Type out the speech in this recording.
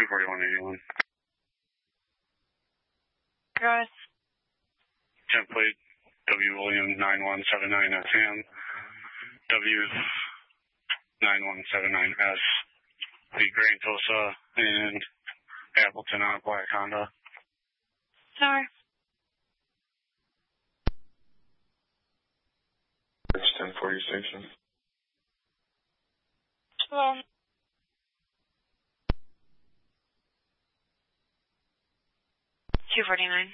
24181. Guys. Template W. William 9179SM. W. 9179S. The Grand Tulsa and Appleton on a black Honda. Sorry. It's 1040 station. Hello. 249.